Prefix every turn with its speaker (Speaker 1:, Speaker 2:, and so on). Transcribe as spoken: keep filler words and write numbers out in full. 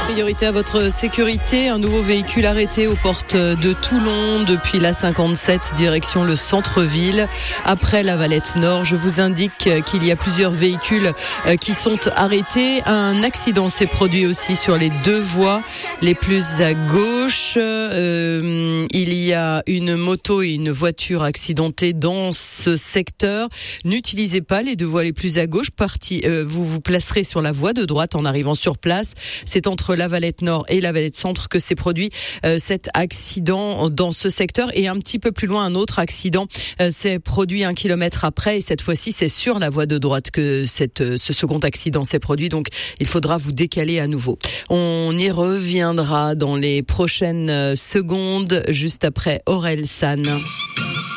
Speaker 1: Priorité à votre sécurité, un nouveau véhicule arrêté aux portes de Toulon depuis l'A cinquante-sept, direction le centre-ville. Après la Valette Nord, je vous indique qu'il y a plusieurs véhicules qui sont arrêtés. Un accident s'est produit aussi sur les deux voies les plus à gauche. Euh, il y a une moto et une voiture accidentées dans ce secteur. N'utilisez pas les deux voies les plus à gauche. Parti, euh, vous vous placerez sur la voie de droite en arrivant sur place. C'est entre la Valette Nord et la Valette Centre que s'est produit euh, cet accident dans ce secteur. Et un petit peu plus loin, un autre accident euh, s'est produit un kilomètre après. Et cette fois-ci, c'est sur la voie de droite que cette, euh, ce second accident s'est produit. Donc, il faudra vous décaler à nouveau. On y reviendra dans les prochaines secondes, juste après Aurel San.